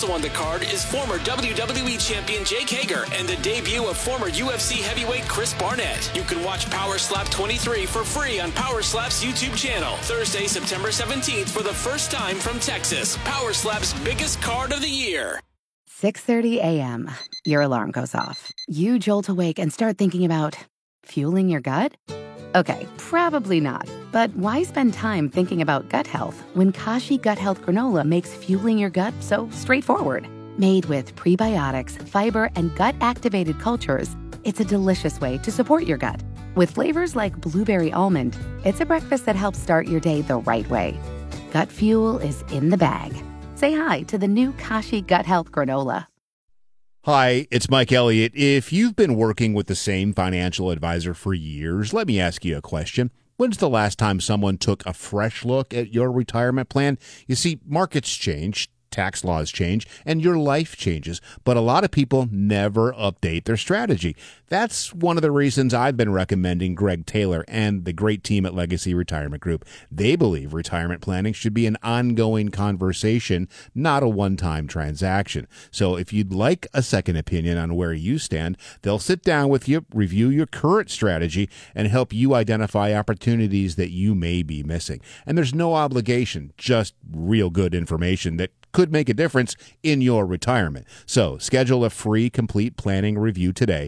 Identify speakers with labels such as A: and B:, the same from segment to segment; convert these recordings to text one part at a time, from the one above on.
A: Also on the card is former WWE champion Jake Hager and the debut of former UFC heavyweight Chris Barnett. You can watch Power Slap 23 for free on Power Slap's YouTube channel. Thursday, September 17th for the first time from Texas. Power Slap's biggest card of the year.
B: 6:30 a.m. Your alarm goes off. You jolt awake and start thinking about fueling your gut? Okay, probably not. But why spend time thinking about gut health when Kashi Gut Health Granola makes fueling your gut so straightforward? Made with prebiotics, fiber, and gut-activated cultures, it's a delicious way to support your gut. With flavors like blueberry almond, it's a breakfast that helps start your day the right way. Gut fuel is in the bag. Say hi to the new Kashi Gut Health Granola.
C: Hi, it's Mike Elliott. If you've been working with the same financial advisor for years, let me ask you a question. When's the last time someone took a fresh look at your retirement plan? You see, markets change, tax laws change, and your life changes, but a lot of people never update their strategy. That's one of the reasons I've been recommending Greg Taylor and the great team at Legacy Retirement Group. They believe retirement planning should be an ongoing conversation, not a one-time transaction. So if you'd like a second opinion on where you stand, they'll sit down with you, review your current strategy, and help you identify opportunities that you may be missing. And there's no obligation, just real good information that could make a difference in your retirement. So schedule a free complete planning review today.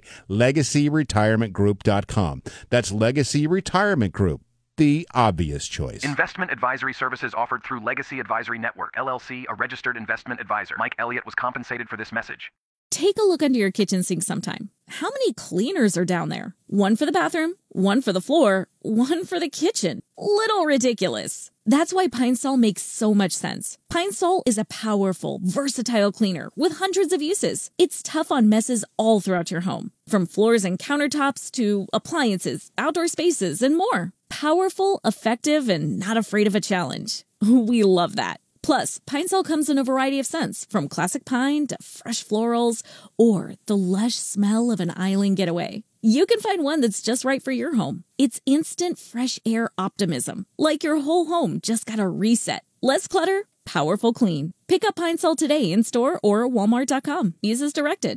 C: LegacyRetirementGroup.com. That's Legacy Retirement Group, the obvious choice.
D: Investment advisory services offered through Legacy Advisory Network, LLC, a registered investment advisor. Mike Elliott was compensated for this message.
E: Take a look under your kitchen sink sometime. How many cleaners are down there? One for the bathroom, one for the floor, one for the kitchen. Little ridiculous. That's why Pine Sol makes so much sense. Pine Sol is a powerful, versatile cleaner with hundreds of uses. It's tough on messes all throughout your home, from floors and countertops to appliances, outdoor spaces, and more. Powerful, effective, and not afraid of a challenge. We love that. Plus, Pine Sol comes in a variety of scents, from classic pine to fresh florals, or the lush smell of an island getaway. You can find one that's just right for your home. It's instant fresh air optimism, like your whole home just got a reset. Less clutter, powerful clean. Pick up Pine Sol today in store or walmart.com. Use as directed.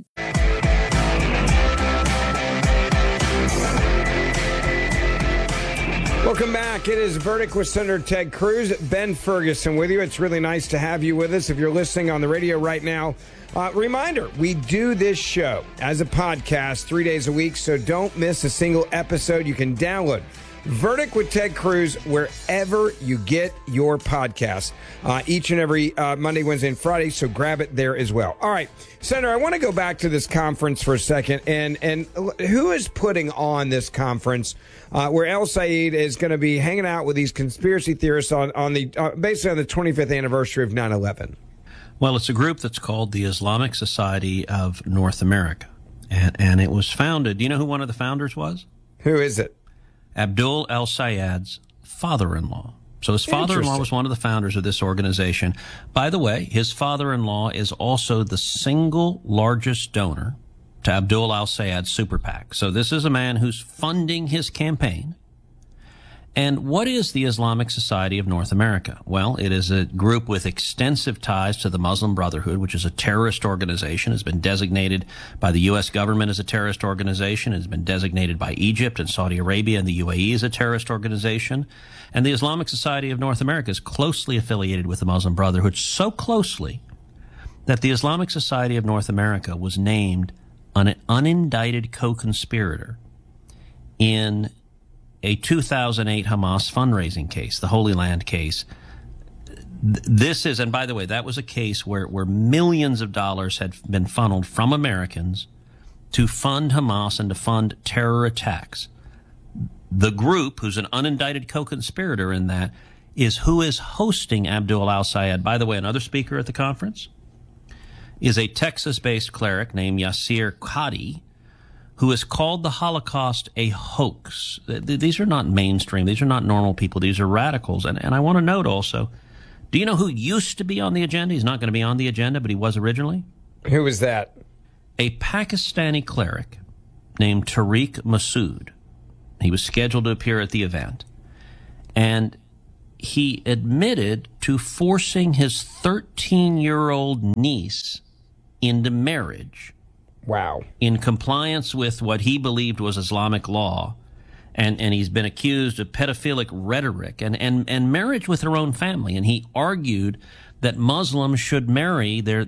F: Welcome back. It is Verdict with Senator Ted Cruz. Ben Ferguson with you. It's really nice to have you with us. If you're listening on the radio right now, reminder, we do this show as a podcast 3 days a week, so don't miss a single episode. You can download Verdict with Ted Cruz wherever you get your podcasts, each and every Monday, Wednesday, and Friday, so grab it there as well. All right, Senator, I want to go back to this conference for a second, and who is putting on this conference where El Sayed is going to be hanging out with these conspiracy theorists on the basically on the 25th anniversary of 9/11?
G: Well, it's a group that's called the Islamic Society of North America, and it was founded. Do you know who one of the founders was?
F: Who is it?
G: Abdul El-Sayed's father-in-law. So his father-in-law was one of the founders of this organization. By the way, his father-in-law is also the single largest donor to Abdul El-Sayed's super PAC. So this is a man who's funding his campaign. And what is the Islamic Society of North America? Well, it is a group with extensive ties to the Muslim Brotherhood, which is a terrorist organization, has been designated by the U.S. government as a terrorist organization, has been designated by Egypt and Saudi Arabia and the UAE as a terrorist organization. And the Islamic Society of North America is closely affiliated with the Muslim Brotherhood, so closely that the Islamic Society of North America was named an unindicted co-conspirator in a 2008 Hamas fundraising case, the Holy Land case. This is, and by the way, that was a case where millions of dollars had been funneled from Americans to fund Hamas and to fund terror attacks. The group, who's an unindicted co-conspirator in that, is who is hosting Abdul El-Sayed. By the way, another speaker at the conference is a Texas-based cleric named Yasir Qadi, who has called the Holocaust a hoax. These are not mainstream. These are not normal people. These are radicals. And I want to note also, do you know who used to be on the agenda? He's not going to be on the agenda, but he was originally.
F: Who was that?
G: A Pakistani cleric named Tariq Masood. He was scheduled to appear at the event. And he admitted to forcing his 13-year-old niece into marriage.
F: Wow.
G: In compliance with what he believed was Islamic law. And he's been accused of pedophilic rhetoric and marriage with her own family. And he argued that Muslims should marry their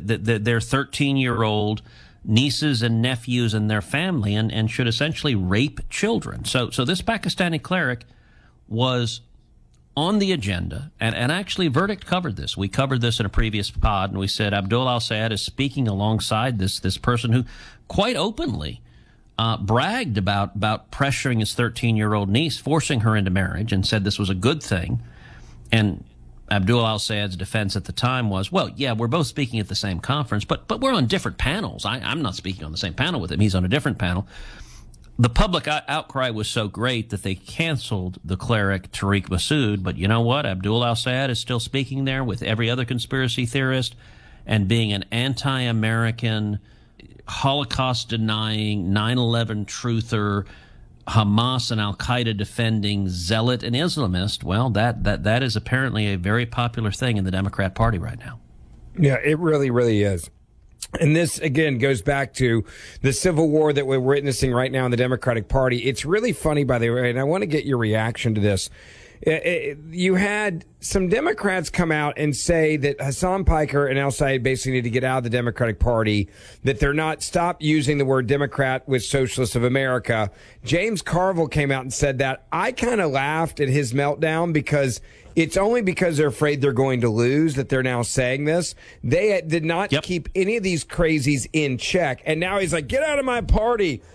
G: 13-year-old nieces and nephews and their family and should essentially rape children. So this Pakistani cleric was on the agenda, and actually Verdict covered this. We covered this in a previous pod, and we said Abdul Al-Sayed is speaking alongside this person who quite openly bragged about pressuring his 13-year-old niece, forcing her into marriage, and said this was a good thing. And Abdul Al-Sayed's defense at the time was, well, yeah, we're both speaking at the same conference, but we're on different panels. I'm not speaking on the same panel with him. He's on a different panel. The public outcry was so great that they canceled the cleric Tariq Masood. But you know what? Abdul Al-Sayed is still speaking there with every other conspiracy theorist and being an anti-American, Holocaust-denying, 9/11 truther, Hamas and Al-Qaeda defending zealot and Islamist. Well, that is apparently a very popular thing in the Democrat Party right now.
F: Yeah, it really, really is. And this, again, goes back to the civil war that we're witnessing right now in the Democratic Party. It's really funny, by the way, and I want to get your reaction to this. You had some Democrats come out and say that Hassan Piker and Al-Sayed basically need to get out of the Democratic Party, that they're not, stop using the word Democrat with Socialists of America. James Carville came out and said that. I kind of laughed at his meltdown because it's only because they're afraid they're going to lose that they're now saying this. They did not keep any of these crazies in check. And now he's like, get out of my party.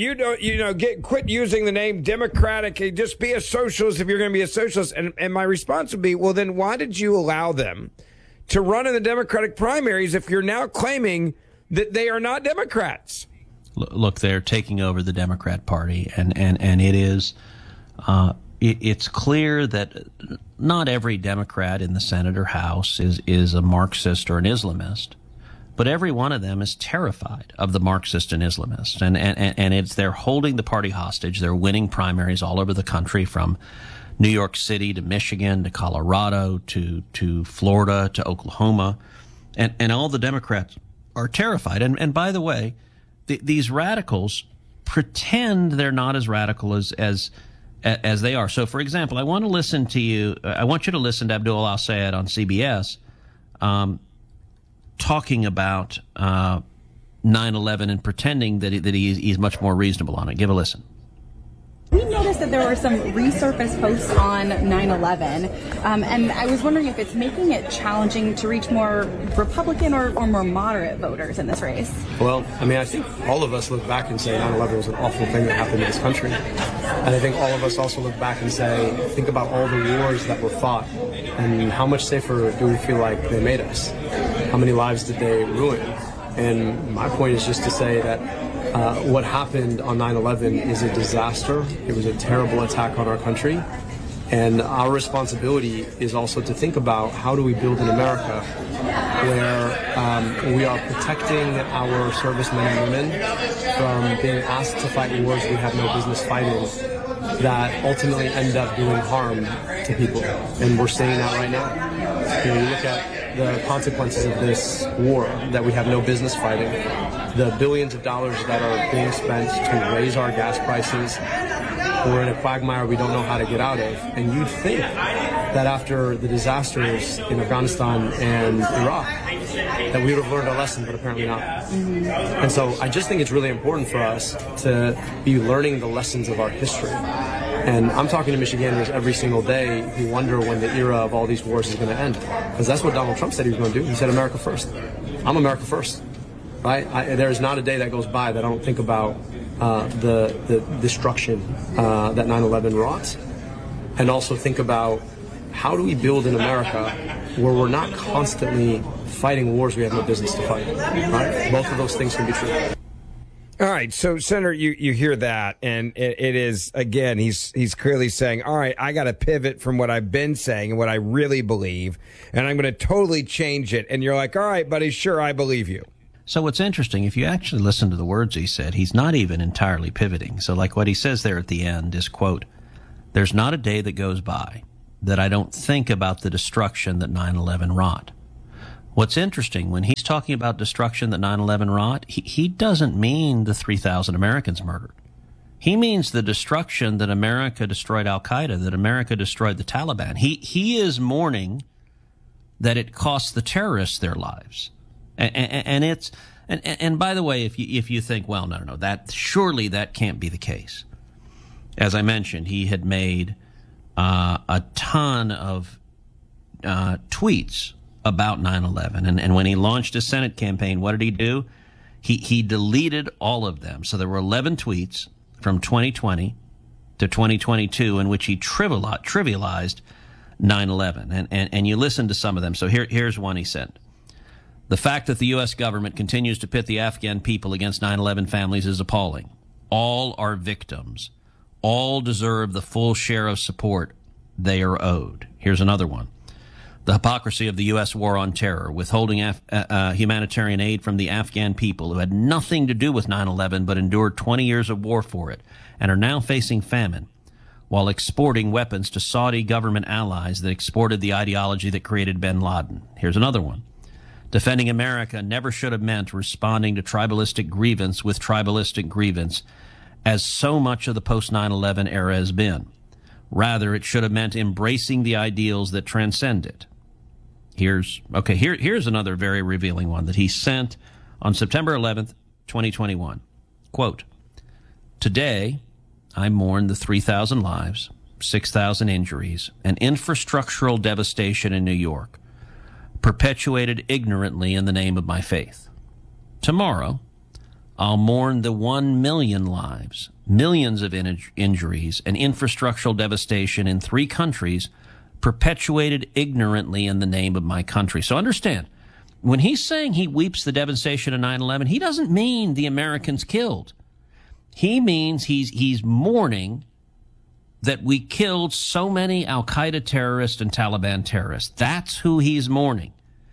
F: Quit using the name Democratic. Just be a socialist if you're going to be a socialist. And my response would be, well, then why did you allow them to run in the Democratic primaries if you're now claiming that they are not Democrats?
G: Look, they're taking over the Democrat Party, and it is it's clear that not every Democrat in the Senate or House is a Marxist or an Islamist, but every one of them is terrified of the Marxist and Islamist, and it's they're holding the party hostage. They're winning primaries all over the country, from New York City to Michigan to Colorado to Florida to Oklahoma, and all the Democrats are terrified. And by the way, these radicals pretend they're not as radical as they are. So, for example, I want you to listen to Abdul Al-Sayed on CBS talking about 9/11 and pretending that he's much more reasonable on it. Give a listen.
H: We noticed that there were some resurfaced posts on 9/11, and I was wondering if it's making it challenging to reach more Republican or more moderate voters in this race.
I: Well, I mean, I think all of us look back and say 9/11 was an awful thing that happened in this country. And I think all of us also look back and say, think about all the wars that were fought and how much safer do we feel like they made us? How many lives did they ruin? And my point is just to say that what happened on 9/11 is a disaster. It was a terrible attack on our country. And our responsibility is also to think about how do we build an America where we are protecting our servicemen and women from being asked to fight wars we have no business fighting that ultimately end up doing harm to people. And we're seeing that right now. You look at the consequences of this war that we have no business fighting, the billions of dollars that are being spent to raise our gas prices. We're in a quagmire we don't know how to get out of. And you'd think that after the disasters in Afghanistan and Iraq, that we would have learned a lesson, but apparently not. Mm-hmm. And so I just think it's really important for us to be learning the lessons of our history. And I'm talking to Michiganders every single day who wonder when the era of all these wars is going to end. Because that's what Donald Trump said he was going to do. He said America first. I'm America first. Right? There's not a day that goes by that I don't think about the destruction that 9/11 wrought, and also think about how do we build an America where we're not constantly fighting wars we have no business to fight. Right? Both of those things can be true.
F: All right, so Senator, you hear that, and it is, again, he's clearly saying, all right, I got to pivot from what I've been saying and what I really believe, and I'm going to totally change it. And you're like, all right, buddy, sure, I believe you.
G: So what's interesting, if you actually listen to the words he said, he's not even entirely pivoting. So like what he says there at the end is, quote, "There's not a day that goes by that I don't think about the destruction that 9/11 wrought. What's interesting, when he's talking about destruction that 9/11 wrought, he doesn't mean the 3,000 Americans murdered. He means the destruction that America destroyed Al-Qaeda, that America destroyed the Taliban. He is mourning that it cost the terrorists their lives. And by the way, if you think, well, no, that surely that can't be the case. As I mentioned, he had made a ton of tweets about 9/11, and when he launched his Senate campaign, what did he do? He deleted all of them. So there were 11 tweets from 2020 to 2022 in which he trivialized 9/11, and you listen to some of them. So here's one he sent. The fact that the U.S. government continues to pit the Afghan people against 9/11 families is appalling. All are victims. All deserve the full share of support they are owed. Here's another one. The hypocrisy of the U.S. war on terror, withholding humanitarian aid from the Afghan people who had nothing to do with 9/11 but endured 20 years of war for it and are now facing famine, while exporting weapons to Saudi government allies that exported the ideology that created bin Laden. Here's another one. Defending America never should have meant responding to tribalistic grievance with tribalistic grievance, as so much of the post-9/11 era has been. Rather, it should have meant embracing the ideals that transcend it. Here's another very revealing one that he sent on September 11th, 2021. Quote, today, I mourn the 3,000 lives, 6,000 injuries, and infrastructural devastation in New York, perpetuated ignorantly in the name of my faith. Tomorrow, I'll mourn the 1 million lives, millions of injuries, and infrastructural devastation in 3 countries perpetuated ignorantly in the name of my country. So understand, when he's saying he weeps the devastation of 9/11, he doesn't mean the Americans killed. He means he's mourning that we killed so many Al-Qaeda terrorists and Taliban terrorists. That's who he's mourning.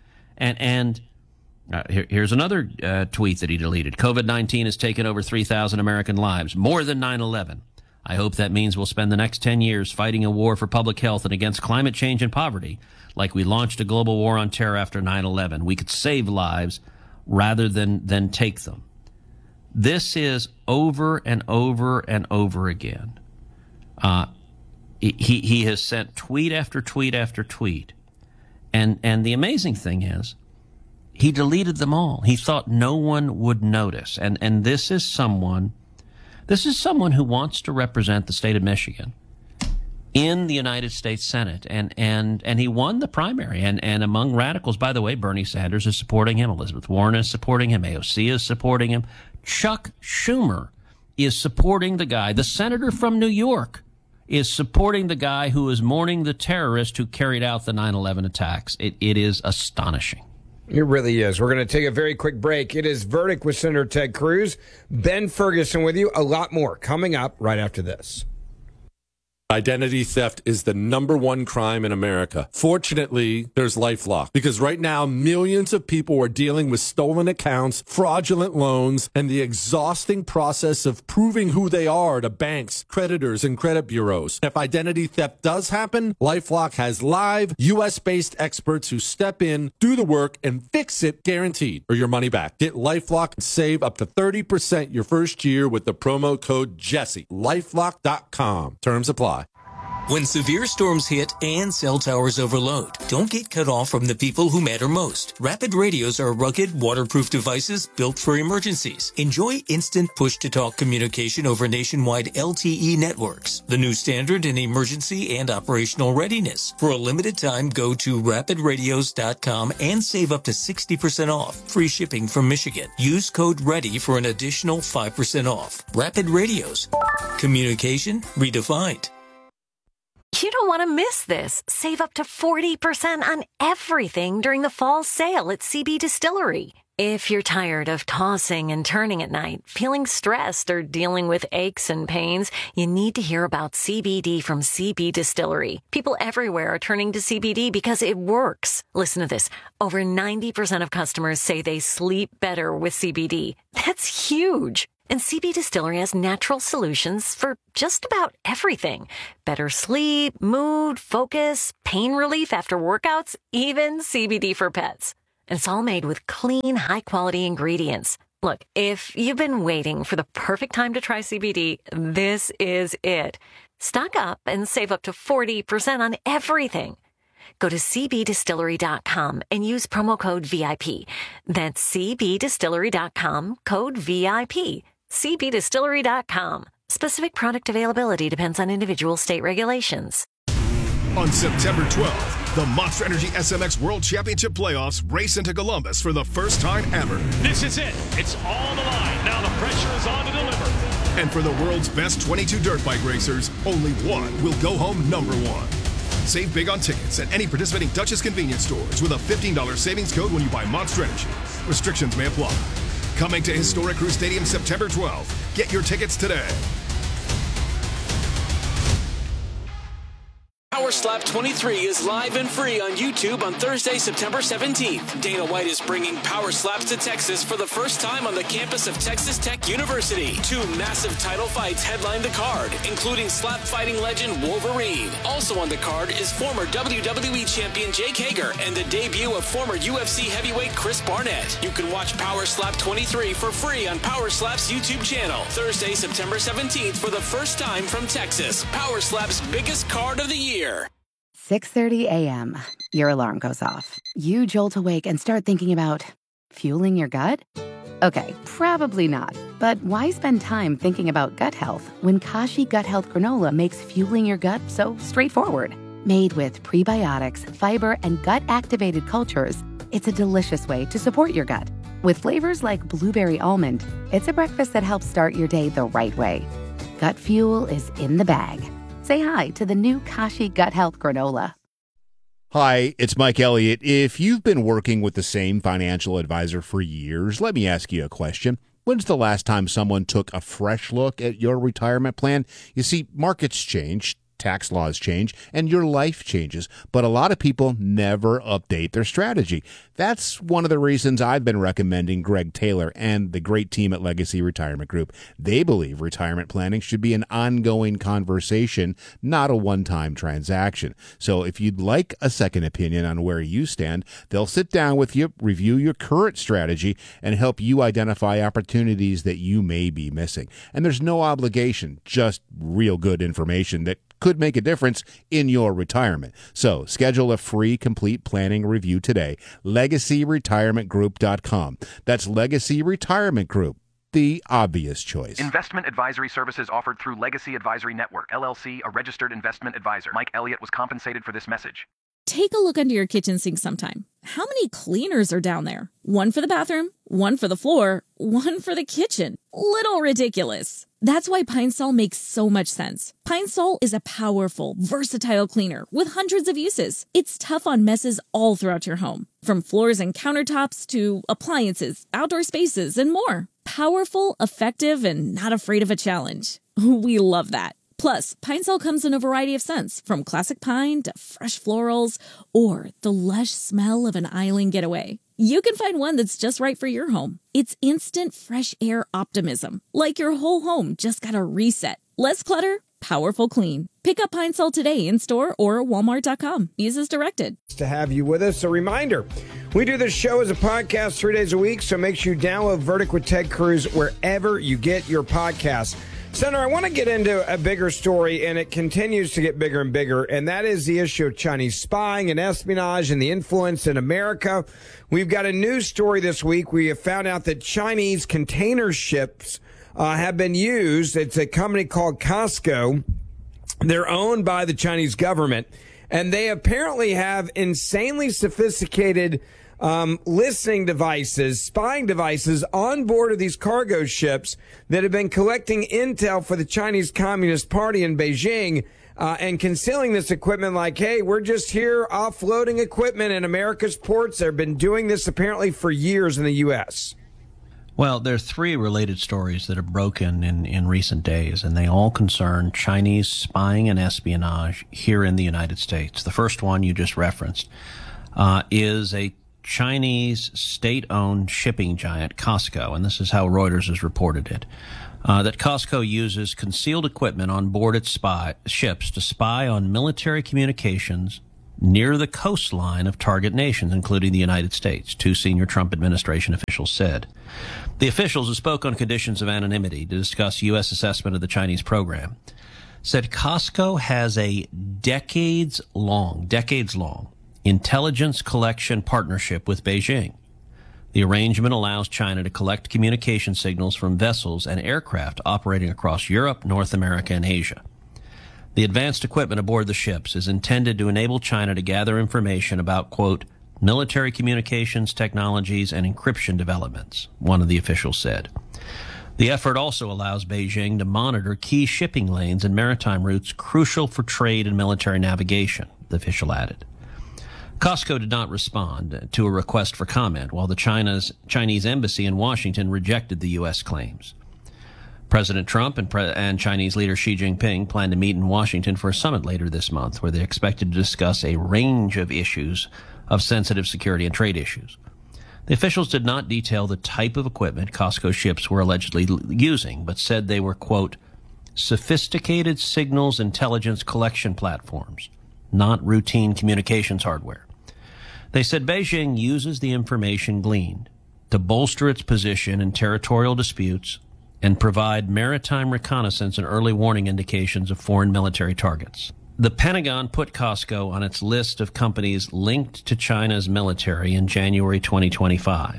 G: And here's another tweet that he deleted. COVID-19 has taken over 3,000 American lives, more than 9/11. I hope that means we'll spend the next 10 years fighting a war for public health and against climate change and poverty, like we launched a global war on terror after 9/11. We could save lives rather than take them. This is over and over and over again. He has sent tweet after tweet after tweet. And the amazing thing is, he deleted them all. He thought no one would notice. And this is someone who wants to represent the state of Michigan in the United States Senate. And he won the primary. And among radicals, by the way, Bernie Sanders is supporting him. Elizabeth Warren is supporting him. AOC is supporting him. Chuck Schumer is supporting the guy. The senator from New York is supporting the guy who is mourning the terrorist who carried out the 9/11 attacks. It is astonishing.
F: It really is. We're going to take a very quick break. It is Verdict with Senator Ted Cruz. Ben Ferguson with you. A lot more coming up right after this.
J: Identity theft is the #1 crime in America. Fortunately, there's LifeLock, because right now millions of people are dealing with stolen accounts, fraudulent loans, and the exhausting process of proving who they are to banks, creditors, and credit bureaus. If identity theft does happen, LifeLock has live US-based experts who step in, do the work, and fix it guaranteed, or your money back. Get LifeLock and save up to 30% your first year with the promo code Jesse. LifeLock.com. Terms apply.
K: When severe storms hit and cell towers overload, don't get cut off from the people who matter most. Rapid radios are rugged, waterproof devices built for emergencies. Enjoy instant push-to-talk communication over nationwide LTE networks, the new standard in emergency and operational readiness. For a limited time, go to rapidradios.com and save up to 60% off. Free shipping from Michigan. Use code READY for an additional 5% off. Rapid Radios. Communication redefined.
L: You don't want to miss this. Save up to 40% on everything during the fall sale at CB Distillery. If you're tired of tossing and turning at night, feeling stressed, or dealing with aches and pains, you need to hear about CBD from CB Distillery. People everywhere are turning to CBD because it works. Listen to this. Over 90% of customers say they sleep better with CBD. That's huge. And CB Distillery has natural solutions for just about everything. Better sleep, mood, focus, pain relief after workouts, even CBD for pets. And it's all made with clean, high-quality ingredients. Look, if you've been waiting for the perfect time to try CBD, this is it. Stock up and save up to 40% on everything. Go to cbdistillery.com and use promo code VIP. That's cbdistillery.com, code VIP. cbdistillery.com. Specific product availability depends on individual state regulations.
M: On September 12th, the Monster Energy SMX World Championship Playoffs race into Columbus for the first time ever.
N: This is it. It's all the line. Now the pressure is on to deliver.
M: And for the world's best 22 dirt bike racers, only one will go home number one. Save big on tickets at any participating Dutchess convenience stores with a $15 savings code when you buy Monster Energy. Restrictions may apply. Coming to Historic Crew Stadium September 12th. Get your tickets today.
A: Power Slap 23 is live and free on YouTube on Thursday, September 17th. Dana White is bringing Power Slaps to Texas for the first time on the campus of Texas Tech University. 2 massive title fights headline the card, including slap fighting legend Wolverine. Also on the card is former WWE champion Jake Hager and the debut of former UFC heavyweight Chris Barnett. You can watch Power Slap 23 for free on Power Slap's YouTube channel. Thursday, September 17th for the first time from Texas. Power Slap's biggest card of the year.
B: 6:30 a.m. Your alarm goes off. You jolt awake and start thinking about fueling your gut? Okay, probably not. But why spend time thinking about gut health when Kashi Gut Health Granola makes fueling your gut so straightforward? Made with prebiotics, fiber, and gut-activated cultures, it's a delicious way to support your gut. With flavors like blueberry almond, it's a breakfast that helps start your day the right way. Gut fuel is in the bag. Say hi to the new Kashi Gut Health Granola.
C: Hi, it's Mike Elliott. If you've been working with the same financial advisor for years, let me ask you a question. When's the last time someone took a fresh look at your retirement plan? You see, markets change, tax laws change, and your life changes, but a lot of people never update their strategy. That's one of the reasons I've been recommending Greg Taylor and the great team at Legacy Retirement Group. They believe retirement planning should be an ongoing conversation, not a one-time transaction. So if you'd like a second opinion on where you stand, they'll sit down with you, review your current strategy, and help you identify opportunities that you may be missing. And there's no obligation, just real good information that could make a difference in your retirement. So schedule a free complete planning review today. LegacyRetirementGroup.com. That's Legacy Retirement Group, the obvious choice.
D: Investment advisory services offered through Legacy Advisory Network, LLC, a registered investment advisor. Mike Elliott was compensated for this message.
E: Take a look under your kitchen sink sometime. How many cleaners are down there? One for the bathroom, one for the floor, one for the kitchen. Little ridiculous. That's why Pine Sol makes so much sense. Pine Sol is a powerful, versatile cleaner with hundreds of uses. It's tough on messes all throughout your home, from floors and countertops to appliances, outdoor spaces, and more. Powerful, effective, and not afraid of a challenge. We love that. Plus, Pine Sol comes in a variety of scents, from classic pine to fresh florals, or the lush smell of an island getaway. You can find one that's just right for your home. It's instant fresh air optimism, like your whole home just got a reset. Less clutter, powerful clean. Pick up Pine Sol today in store or Walmart.com. Use as directed.
F: To have you with us. A reminder, we do this show as a podcast 3 days a week, so make sure you download Verdict with Ted Cruz wherever you get your podcasts. Senator, I want to get into a bigger story, and it continues to get bigger and bigger, and that is the issue of Chinese spying and espionage and the influence in America. We've got a news story this week. We have found out that Chinese container ships have been used. It's a company called Costco. They're owned by the Chinese government, and they apparently have insanely sophisticated listening devices, spying devices on board of these cargo ships that have been collecting intel for the Chinese Communist Party in Beijing and concealing this equipment like, hey, we're just here offloading equipment in America's ports. They've been doing this apparently for years in the U.S.
G: Well, there are 3 related stories that have broken in recent days, and they all concern Chinese spying and espionage here in the United States. The first one you just referenced is a Chinese state-owned shipping giant Costco, and this is how Reuters has reported it, that Costco uses concealed equipment on board its ships to spy on military communications near the coastline of target nations, including the United States, two senior Trump administration officials said. The officials, who spoke on conditions of anonymity to discuss U.S. assessment of the Chinese program, said Costco has a decades-long intelligence collection partnership with Beijing. The arrangement allows China to collect communication signals from vessels and aircraft operating across Europe, North America, and Asia. The advanced equipment aboard the ships is intended to enable China to gather information about, quote, military communications technologies and encryption developments, one of the officials said. The effort also allows Beijing to monitor key shipping lanes and maritime routes crucial for trade and military navigation, the official added. Costco did not respond to a request for comment, while the Chinese embassy in Washington rejected the U.S. claims. President Trump and Chinese leader Xi Jinping plan to meet in Washington for a summit later this month, where they're expected to discuss a range of issues of sensitive security and trade issues. The officials did not detail the type of equipment Costco ships were allegedly using, but said they were, quote, sophisticated signals intelligence collection platforms, not routine communications hardware. They said Beijing uses the information gleaned to bolster its position in territorial disputes and provide maritime reconnaissance and early warning indications of foreign military targets. The Pentagon put Costco on its list of companies linked to China's military in January 2025.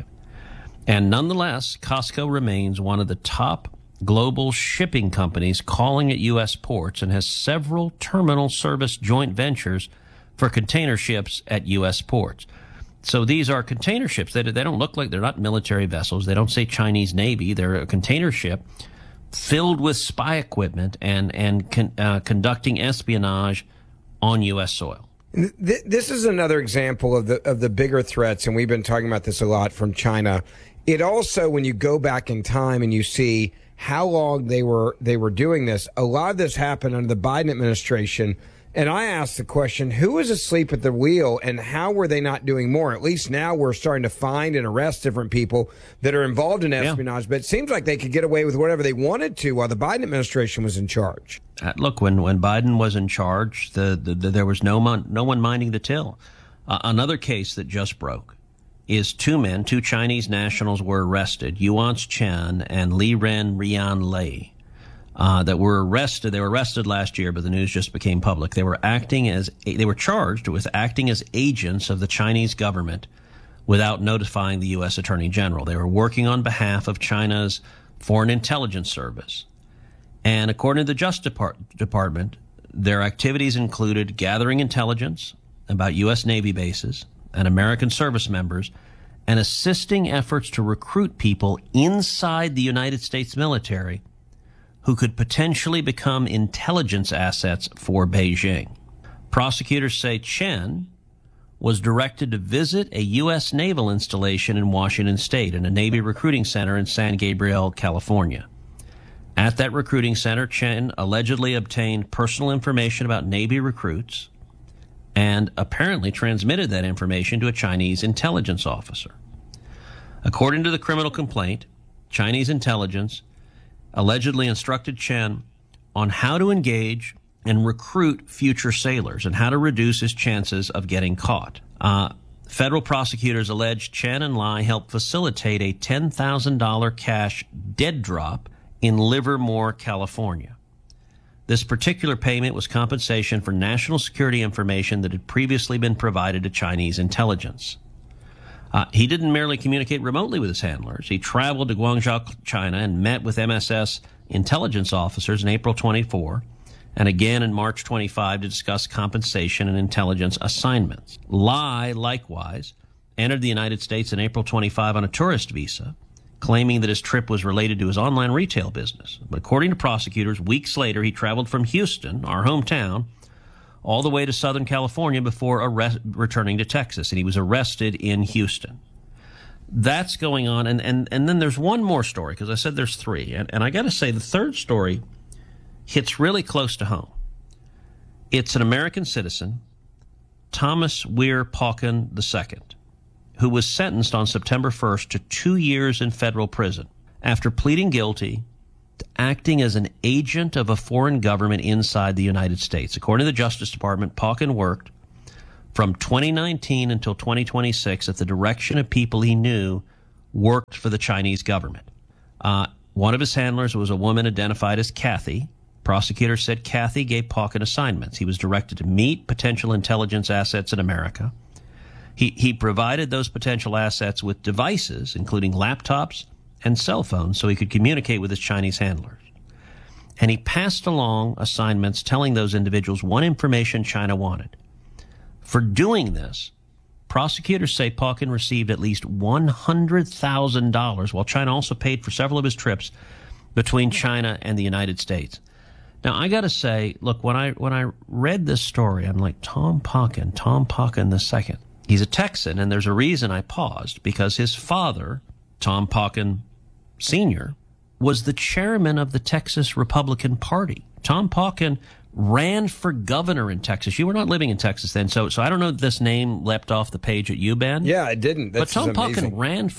G: And nonetheless, Costco remains one of the top global shipping companies calling at U.S. ports and has several terminal service joint ventures for container ships at U.S. ports. So these are container ships. They don't look like, they're not military vessels. They don't say Chinese Navy. They're a container ship filled with spy equipment and conducting espionage on U.S. soil.
F: This is another example of the bigger threats, and we've been talking about this a lot from China. It also, when you go back in time and you see how long they were doing this, a lot of this happened under the Biden administration. And I asked the question, who was asleep at the wheel and how were they not doing more? At least now we're starting to find and arrest different people that are involved in espionage. Yeah. But it seems like they could get away with whatever they wanted to while the Biden administration was in charge.
G: Look, when Biden was in charge, there was no one minding the till. Another case that just broke is two Chinese nationals were arrested, Yuan Chen and Liren Rian that were arrested. They were arrested last year, but the news just became public. They were charged with acting as agents of the Chinese government without notifying the U.S. Attorney General. They were working on behalf of China's Foreign Intelligence Service. And according to the Justice Department, their activities included gathering intelligence about U.S. Navy bases and American service members and assisting efforts to recruit people inside the United States military who could potentially become intelligence assets for Beijing. Prosecutors say Chen was directed to visit a U.S. naval installation in Washington State and a Navy recruiting center in San Gabriel, California. At that recruiting center, Chen allegedly obtained personal information about Navy recruits and apparently transmitted that information to a Chinese intelligence officer. According to the criminal complaint, Chinese intelligence allegedly instructed Chen on how to engage and recruit future sailors and how to reduce his chances of getting caught. Federal prosecutors allege Chen and Lai helped facilitate a $10,000 cash dead drop in Livermore, California. This particular payment was compensation for national security information that had previously been provided to Chinese intelligence. He didn't merely communicate remotely with his handlers. He traveled to Guangzhou, China, and met with MSS intelligence officers in April 24 and again in March 25 to discuss compensation and intelligence assignments. Lai, likewise, entered the United States in April 25 on a tourist visa, claiming that his trip was related to his online retail business. But according to prosecutors, weeks later, he traveled from Houston, our hometown, all the way to Southern California before returning to Texas, and he was arrested in Houston. That's going on, and then there's one more story, because I said there's three, and I got to say the third story hits really close to home. It's an American citizen, Thomas Weir Pauken II, who was sentenced on September 1st to 2 years in federal prison after pleading guilty to acting as an agent of a foreign government inside the United States. According to the Justice Department, Pauken worked from 2019 until 2026 at the direction of people he knew worked for the Chinese government. One of his handlers was a woman identified as Kathy. Prosecutors said Kathy gave Pauken assignments. He was directed to meet potential intelligence assets in America. He provided those potential assets with devices, including laptops and cell phones, so he could communicate with his Chinese handlers. And he passed along assignments telling those individuals what information China wanted. For doing this, prosecutors say Pauken received at least $100,000, while China also paid for several of his trips between China and the United States. Now, I got to say, look, when I read this story, I'm like, Tom Pauken II. He's a Texan, and there's a reason I paused, because his father, Tom Pauken Sr., was the chairman of the Texas Republican Party. Tom Pauken ran for governor in Texas. You were not living in Texas then, so I don't know if this name leapt off the page at you, Ben.
F: Yeah, it didn't.
G: But Tom Pauken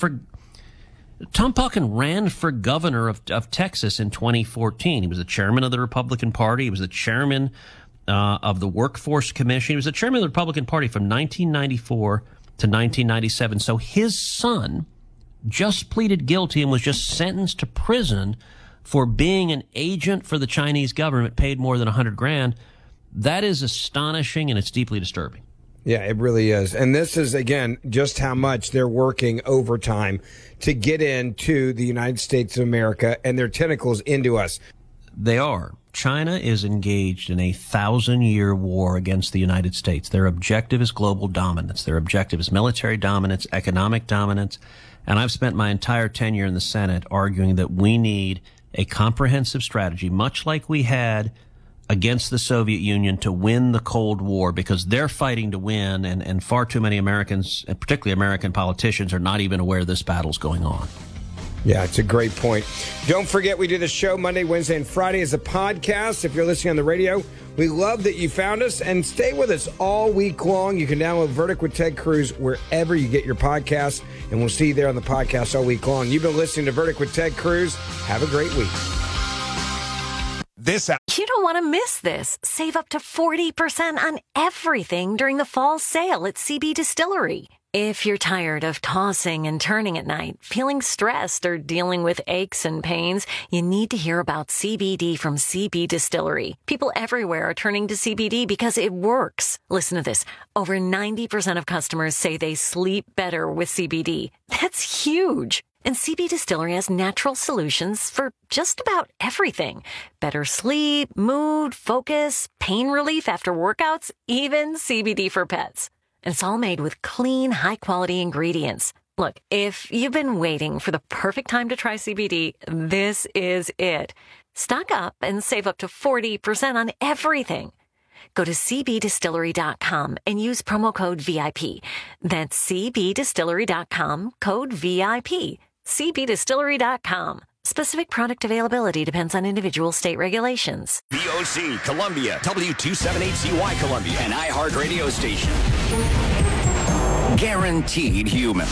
G: ran for governor of Texas in 2014. He was the chairman of the Republican Party. He was the chairman of the Workforce Commission. He was the chairman of the Republican Party from 1994 to 1997. So his son just pleaded guilty and was just sentenced to prison for being an agent for the Chinese government, paid more than $100,000. That is astonishing, and it's deeply disturbing.
F: Yeah, it really is. And this is, again, just how much they're working overtime to get into the United States of America and their tentacles into us.
G: They are. China is engaged in a 1,000-year war against the United States. Their objective is global dominance. Their objective is military dominance, economic dominance. And I've spent my entire tenure in the Senate arguing that we need a comprehensive strategy, much like we had against the Soviet Union, to win the Cold War, because they're fighting to win, and far too many Americans, and particularly American politicians, are not even aware this battle's going on.
F: Yeah, it's a great point. Don't forget, we do the show Monday, Wednesday, and Friday as a podcast. If you're listening on the radio, we love that you found us, and stay with us all week long. You can download Verdict with Ted Cruz wherever you get your podcasts, and we'll see you there on the podcast all week long. You've been listening to Verdict with Ted Cruz. Have a great week.
L: You don't want to miss this. Save up to 40% on everything during the fall sale at CB Distillery. If you're tired of tossing and turning at night, feeling stressed, or dealing with aches and pains, you need to hear about CBD from CB Distillery. People everywhere are turning to CBD because it works. Listen to this. Over 90% of customers say they sleep better with CBD. That's huge. And CB Distillery has natural solutions for just about everything. Better sleep, mood, focus, pain relief after workouts, even CBD for pets. And it's all made with clean, high-quality ingredients. Look, if you've been waiting for the perfect time to try CBD, this is it. Stock up and save up to 40% on everything. Go to cbdistillery.com and use promo code VIP. That's cbdistillery.com, code VIP. cbdistillery.com. Specific product availability depends on individual state regulations.
O: VOC, Columbia, W278CY Columbia, an iHeart radio station. Guaranteed human.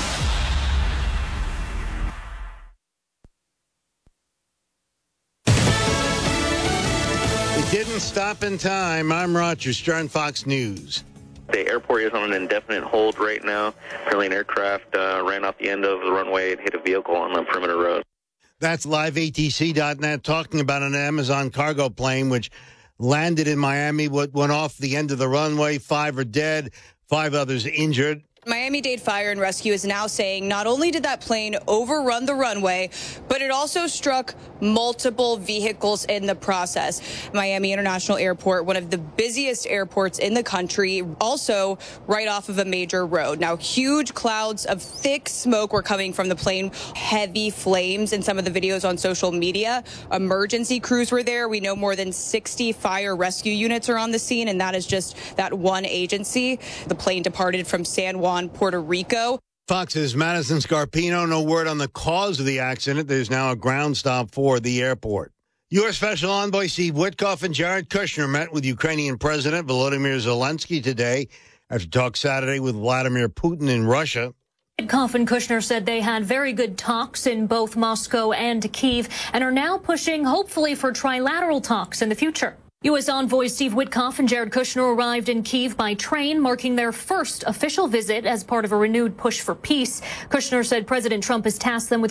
P: It didn't stop in time. I'm Roger Stern, Fox News.
Q: The airport is on an indefinite hold right now. Apparently an aircraft ran off the end of the runway and hit a vehicle on the perimeter road.
P: That's liveatc.net talking about an Amazon cargo plane which landed in Miami, went off the end of the runway. 5 are dead, 5 others injured.
R: Miami-Dade Fire and Rescue is now saying not only did that plane overrun the runway, but it also struck multiple vehicles in the process. Miami International Airport, one of the busiest airports in the country, also right off of a major road. Now, huge clouds of thick smoke were coming from the plane, heavy flames in some of the videos on social media. Emergency crews were there. We know more than 60 fire rescue units are on the scene, and that is just that one agency. The plane departed from San Juan, Puerto Rico.
P: Fox's Madison Scarpino, no word on the cause of the accident. There's now a ground stop for the airport. U.S. Special Envoy Steve Witkoff and Jared Kushner met with Ukrainian President Volodymyr Zelensky today after talks Saturday with Vladimir Putin in Russia.
S: Witkoff and Kushner said they had very good talks in both Moscow and Kyiv and are now pushing, hopefully, for trilateral talks in the future. U.S. envoy Steve Witkoff and Jared Kushner arrived in Kyiv by train, marking their first official visit as part of a renewed push for peace. Kushner said President Trump has tasked them with